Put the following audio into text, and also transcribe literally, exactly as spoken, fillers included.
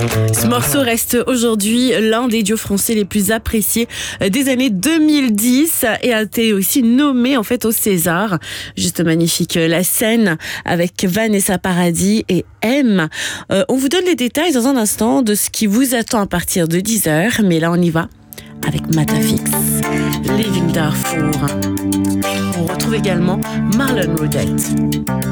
Ce morceau reste aujourd'hui l'un des duos français les plus appréciés des années deux mille dix et a été aussi nommé en fait au César. Juste magnifique la scène avec Vanessa Paradis et M. Euh, on vous donne les détails dans un instant de ce qui vous attend à partir de dix heures, mais là on y va avec Matafix, Living Darfour. On retrouve également Marlon Rodette.